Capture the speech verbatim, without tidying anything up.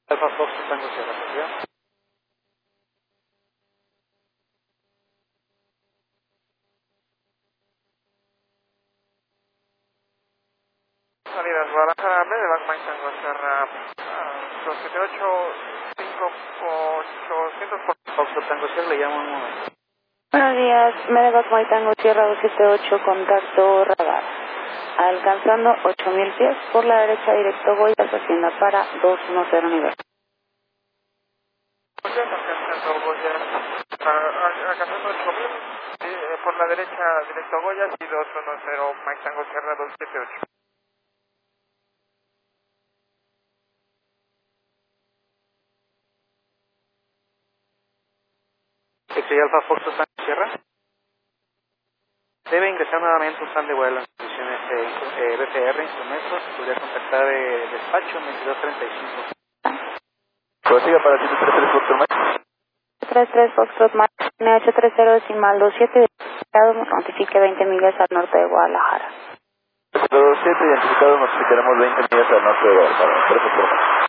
Alfa Fox Tango Sierra, ¿sí? Salidas Guadalajara, Medevac, Mike Tango Sierra, dos siete ocho, cinco ochocientos por Fox Tango Sierra, le llamo un momento. Buenos días, Medevac Mike Tango Sierra dos siete ocho, contacto radar. Alcanzando ocho mil pies por la derecha directo Goyas, hacienda para dos uno cero nivel. Alcanzando Goyas, alcanzando ocho mil, eh, por la derecha directo Goyas y dos uno cero Mike Tango Sierra dos siete ocho. Estoy Alfa Fox Tango Sierra. Debe ingresar nuevamente un plan de vuelo en condiciones eh, eh, B P R, instrumentos. Podría contactar eh, despacho veintidós treinta y cinco. Prosiga para ti, tres tres Foxtrot Mike. tres tres Foxtrot Mike, N ocho tres cero decimal dos siete, identificado, notifique veinte millas al norte de Guadalajara. dos siete, identificado, notificaremos veinte millas al norte de Guadalajara. tres Foxtrot Mike.